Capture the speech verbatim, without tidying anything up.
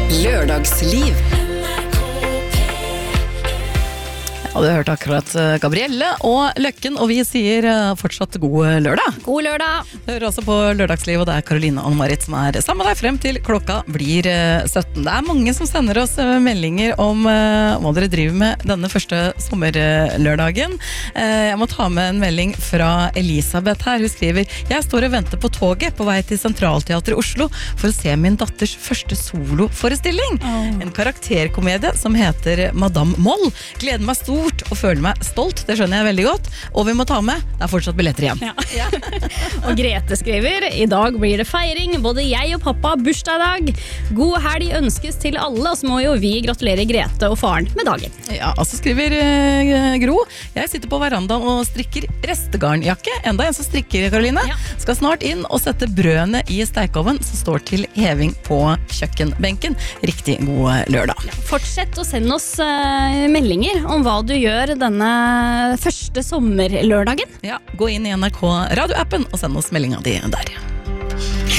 Lørdagsliv. Ja, du hørte akkurat Gabrielle og Løkken, og vi sier fortsatt god lørdag. God lørdag. Du hører også på Lørdagsliv, og det er Karoline og Marit som er sammen med deg frem til klokka blir sytten. Det er mange som sender oss meldinger om hva dere driver med denne første sommerlørdagen. Jeg må ta med en melding fra Elisabeth her. Hun skriver: Jeg står og venter på toget på vei til Centralteatret i Oslo for å se min datters første soloforestilling. Oh. En karakterkomedie som heter Madame Moll. Gleder meg stort og føler meg stolt, det skjønner jeg veldig godt. Og vi må ta med, det er fortsatt billetter igjen. Ja. Ja. Og Grete skriver: I dag blir det feiring, både jeg og pappa har bursdag i dag. God helg ønskes til alle, og så må jo vi gratulere Grete og faren med dagen. Ja, og så skriver uh, Gro: Jeg sitter på verandaen og strikker restegarnjakke. Enda en som strikker, Karoline. Ja. Skal snart inn og sette brødene i stekeoven som står til heving på kjøkkenbenken. Riktig god lørdag. Ja, fortsett å sende oss uh, meldinger om hva du gjør denne første sommerlørdagen. Ja, gå inn i N R K radioappen og send oss meldinga di der.